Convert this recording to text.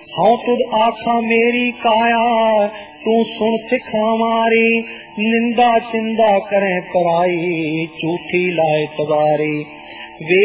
हाँ तुद आखा मेरी काया, तू सुन सिख हमारी, निंदा चिंदा करें पराई, झूठी लाए तबारी। वे